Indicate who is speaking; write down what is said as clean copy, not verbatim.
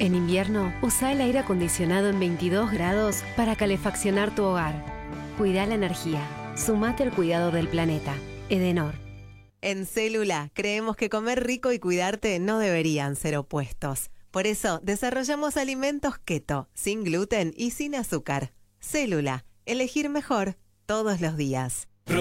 Speaker 1: En invierno, usa el aire acondicionado en 22 grados para calefaccionar tu hogar. Cuida la energía. Sumate al cuidado del planeta. Edenor.
Speaker 2: En Célula creemos que comer rico y cuidarte no deberían ser opuestos. Por eso desarrollamos alimentos keto, sin gluten y sin azúcar. Célula, elegir mejor todos los días.